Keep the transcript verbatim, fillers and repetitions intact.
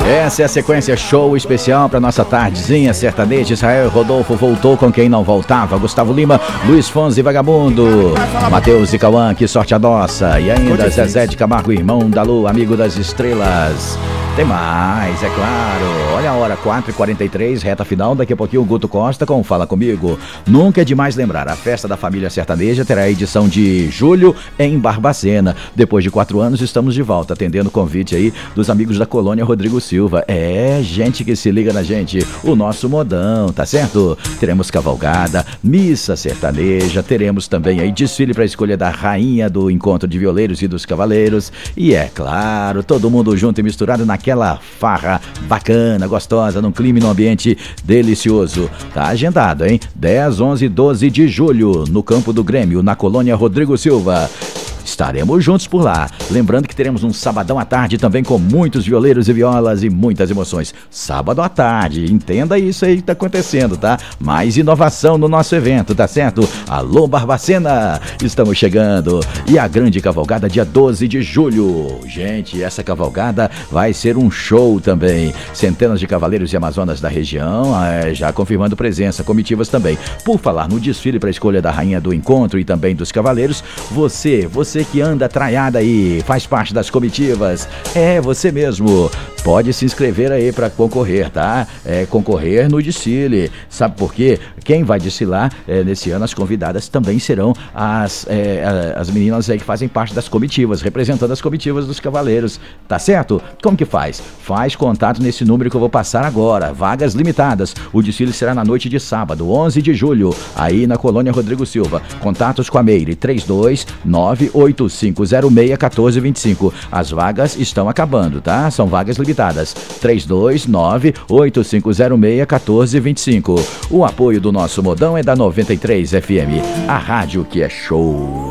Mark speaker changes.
Speaker 1: Essa é a sequência show especial para nossa tardezinha sertaneja. Israel Rodolfo voltou com quem não voltava. Gustavo Lima, Luiz Fonzi Vagabundo, Matheus e Cauã, que sorte a nossa. E ainda Zezé de Camargo, irmão da Lu, amigo das estrelas. Tem mais, é claro. Olha a hora, quatro e quarenta e três, reta final. Daqui a pouquinho o Guto Costa com Fala Comigo. Nunca é demais lembrar, a festa da família sertaneja terá a edição de julho em Barbacena. Depois de quatro anos estamos de volta, atendendo o convite aí dos amigos da Colônia Rodrigo Silva. É, gente que se liga na gente, o nosso modão, tá certo? Teremos cavalgada, missa sertaneja, teremos também aí desfile para a escolha da rainha do encontro de violeiros e dos cavaleiros. E é claro, todo mundo junto e misturado naquela Aquela farra bacana, gostosa, num clima e num ambiente delicioso. Tá agendado, hein? dez, onze e doze de julho, no campo do Grêmio, na Colônia Rodrigo Silva. Estaremos juntos por lá. Lembrando que teremos um sabadão à tarde também com muitos violeiros e violas e muitas emoções. Sábado à tarde, entenda isso aí que tá acontecendo, tá? Mais inovação no nosso evento, tá certo? Alô Barbacena, estamos chegando. E a grande cavalgada dia doze de julho. Gente, essa cavalgada vai ser um show também. Centenas de cavaleiros e amazonas da região, é, já confirmando presença, comitivas também. Por falar no desfile para a escolha da rainha do encontro e também dos cavaleiros, você, você que anda traiada aí, faz parte das comitivas, é você mesmo, pode se inscrever aí para concorrer, tá? É, concorrer no desfile, sabe por quê? Quem vai desfilar é, nesse ano, as convidadas também serão as, é, as meninas aí que fazem parte das comitivas, representando as comitivas dos cavaleiros, tá certo? Como que faz? Faz contato nesse número que eu vou passar agora, vagas limitadas, o desfile será na noite de sábado, onze de julho, aí na Colônia Rodrigo Silva, contatos com a Meire, três dois nove oito cinco zero seis um quatro dois cinco, as vagas estão acabando, tá? São vagas limitadas, três dois nove oito cinco zero seis um quatro dois cinco. O apoio do nosso modão é da noventa e três F M, a rádio que é show.